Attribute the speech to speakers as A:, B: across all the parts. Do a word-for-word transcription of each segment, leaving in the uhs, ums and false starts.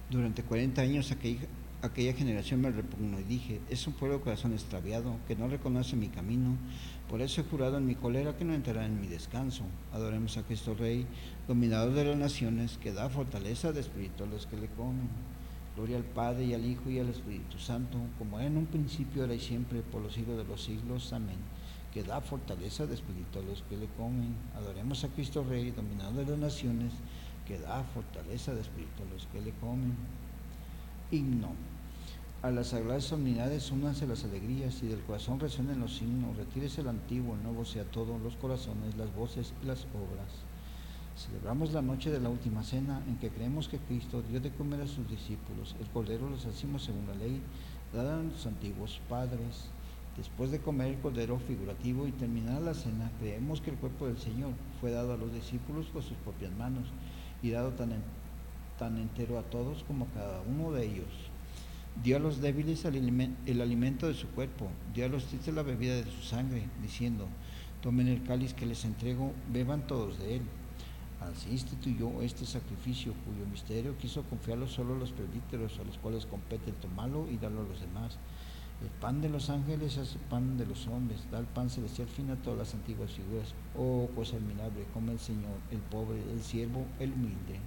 A: Durante cuarenta años aquella, aquella generación me repugnó y dije, es un pueblo de corazón extraviado, que no reconoce mi camino. Por eso he jurado en mi cólera que no entrará en mi descanso. Adoremos a Cristo Rey, dominador de las naciones, que da fortaleza de espíritu a los que le comen. Gloria al Padre, y al Hijo, y al Espíritu Santo, como era en un principio, ahora y siempre, por los siglos de los siglos. Amén. Que da fortaleza de espíritu a los que le comen. Adoremos a Cristo Rey, dominador de las naciones, que da fortaleza de espíritu a los que le comen. Himno. A las sagradas solemnidades únanse las alegrías, y del corazón resuenen los himnos. Retírese el antiguo, el nuevo sea todo, los corazones, las voces y las obras. Celebramos la noche de la última cena, en que creemos que Cristo dio de comer a sus discípulos. El cordero los hacimos según la ley, dada a los antiguos padres. Después de comer el cordero figurativo y terminada la cena, creemos que el cuerpo del Señor fue dado a los discípulos con sus propias manos, y dado tan, en, tan entero a todos como a cada uno de ellos. Dio a los débiles el alimento de su cuerpo, dio a los tristes la bebida de su sangre, diciendo, tomen el cáliz que les entrego, beban todos de él. Así instituyó este sacrificio, cuyo misterio quiso confiarlo solo a los presbíteros, a los cuales compete el tomarlo y darlo a los demás. El pan de los ángeles hace pan de los hombres, da el pan celestial fin a todas las antiguas figuras. Oh, cosa admirable, come el Señor, el pobre, el siervo, el humilde.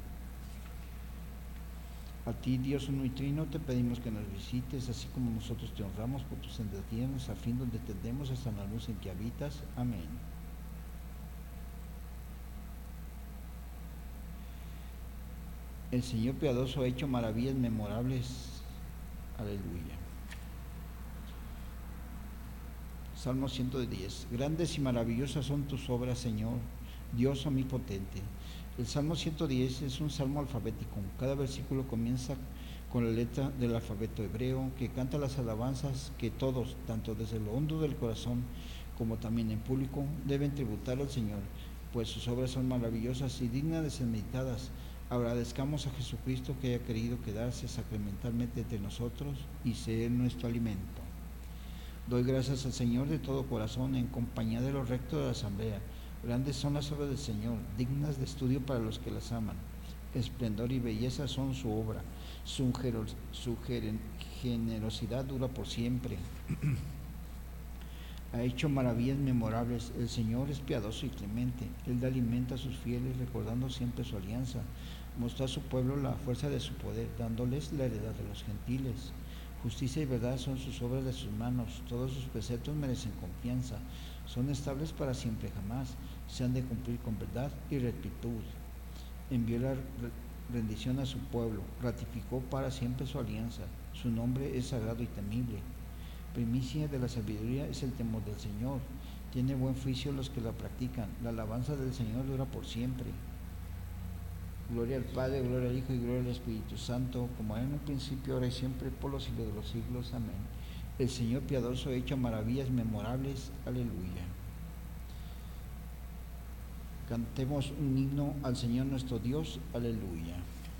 A: A ti, Dios uno y trino, te pedimos que nos visites, así como nosotros te honramos por tus sendederías, a fin donde tendemos hasta la luz en que habitas. Amén. El Señor piadoso ha hecho maravillas memorables. Aleluya. Salmo ciento diez. Grandes y maravillosas son tus obras, Señor, Dios omnipotente. El Salmo ciento diez es un salmo alfabético. Cada versículo comienza con la letra del alfabeto hebreo, que canta las alabanzas que todos, tanto desde lo hondo del corazón como también en público, deben tributar al Señor, pues sus obras son maravillosas y dignas de ser meditadas. Agradezcamos a Jesucristo que haya querido quedarse sacramentalmente entre nosotros y ser nuestro alimento. Doy gracias al Señor de todo corazón en compañía de los rectos de la asamblea. Grandes son las obras del Señor, dignas de estudio para los que las aman. Esplendor y belleza son su obra, su, su generosidad dura por siempre. Ha hecho maravillas memorables. El Señor es piadoso y clemente. Él da alimento a sus fieles, recordando siempre su alianza. Mostró a su pueblo la fuerza de su poder, dándoles la heredad de los gentiles. Justicia y verdad son sus obras de sus manos. Todos sus preceptos merecen confianza. Son estables para siempre jamás. Se han de cumplir con verdad y rectitud. Envió la rendición a su pueblo. Ratificó para siempre su alianza. Su nombre es sagrado y temible. Primicia de la sabiduría es el temor del Señor. Tiene buen juicio los que la practican. La alabanza del Señor dura por siempre. Gloria al Padre, gloria al Hijo y gloria al Espíritu Santo, como era en un principio, ahora y siempre, por los siglos de los siglos. Amén. El Señor piadoso ha hecho maravillas memorables. Aleluya. Cantemos un himno al Señor nuestro Dios. Aleluya.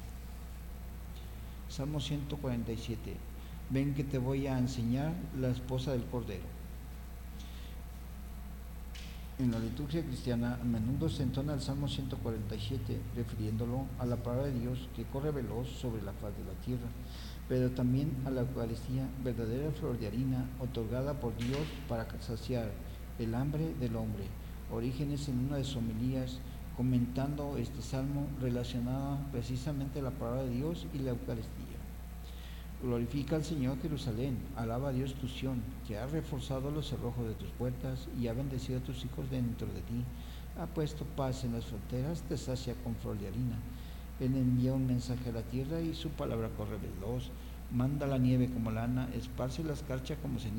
A: Salmo ciento cuarenta y siete. Ven que te voy a enseñar la esposa del Cordero. En la liturgia cristiana a menudo se entona el Salmo ciento cuarenta y siete, refiriéndolo a la palabra de Dios que corre veloz sobre la faz de la tierra, pero también a la Eucaristía, verdadera flor de harina, otorgada por Dios para saciar el hambre del hombre. Orígenes en una de sus homilías, comentando este salmo, relacionada precisamente a la palabra de Dios y la Eucaristía. Glorifica al Señor Jerusalén, alaba a Dios tu Sión, que ha reforzado los cerrojos de tus puertas y ha bendecido a tus hijos dentro de ti. Ha puesto paz en las fronteras, te sacia con flor de harina. Él envía un mensaje a la tierra y su palabra corre veloz. Manda la nieve como lana, esparce la escarcha como ceniza.